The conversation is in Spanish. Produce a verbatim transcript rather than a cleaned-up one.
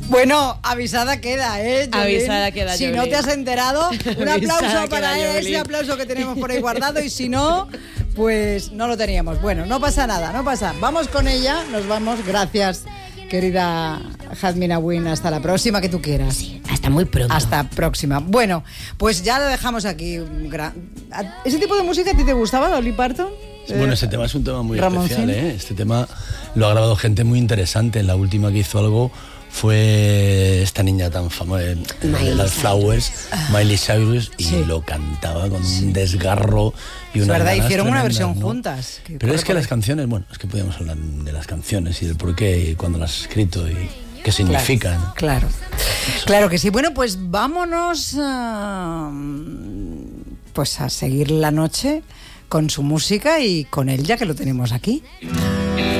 Bueno, avisada queda, ¿eh? Jolín? Avisada queda, Si Jolín. no te has enterado, un aplauso Avisada para queda, ese Jolín. aplauso que tenemos por ahí guardado, y si no, pues no lo teníamos. Bueno, no pasa nada, no pasa. Vamos con ella, nos vamos. Gracias, querida Jazmina Win. Hasta la próxima que tú quieras. Sí, hasta muy pronto. Hasta próxima. Bueno, pues ya lo dejamos aquí. ¿Ese tipo de música a ti te gustaba, Dolly Parton? Bueno, ese tema es un tema muy Ramoncín. especial, ¿eh? Este tema lo ha grabado gente muy interesante. En la última que hizo algo fue esta niña tan famosa, de las Flowers, Miley Cyrus, y Sí. lo cantaba con un desgarro y Es una verdad, ganas hicieron una tremendas, versión ¿no? juntas. que Pero corre es que por las ahí. canciones, bueno, es que podíamos hablar de las canciones y del por qué y cuándo las has escrito y qué significan. Claro, claro, claro que sí. Bueno, pues vámonos a, pues a seguir la noche con su música y con él, ya que lo tenemos aquí.